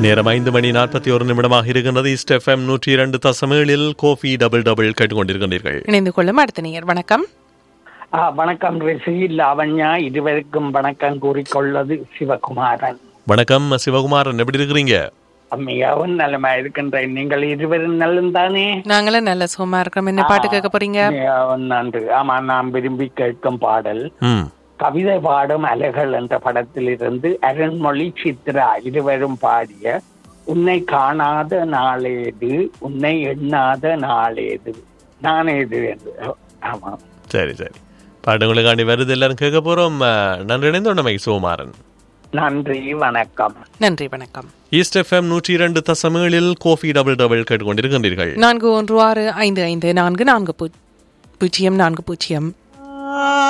நேரம் 5:41 இருக்கின்றது. East FM 102.7 Kofi double double கேட்டுக்கொண்டிருக்கின்றீர்கள். இணைந்து கொள்ளும் அடுத்த நேயர். வணக்கம். வணக்கம் ரிஷி, லாவண்யா, இருவருக்கும் வணக்கம் கூறிக்கொள்வது சிவகுமாரன். வணக்கம் சிவகுமாரன், எப்படி இருக்கிறீங்க? மிகவும் நலமா இருக்கின்றேன். நீங்கள் இருவரும் நலம் தானே? நாங்களும் நல்ல சுகமா இருக்கிறோம். என்ன பாட்டு கேட்க போறீங்க? நன்று. ஆமா, நான் விரும்பி கேட்கும் பாடல் கவிதை பாடும் அலைகள் என்ற படத்திலிருந்து அருண்மொழி, சித்ரா இருவரும் பாடிய உன்னை காணாத நாளேது, உன்னை எண்ணாத நாளேது, நானேது என்று. ஆமா, சரி சரி, பாடுங்களுக்காண்டி வருது, எல்லாரும் கேட்க போறோம். நன்றி. இணைந்தோண்டமை சுகுமாரன். நன்றி, வணக்கம். நன்றி, வணக்கம். East FM 102.7 Kofi double double கேட்டுக்கொண்டிருக்கின்றீர்கள். 41655440.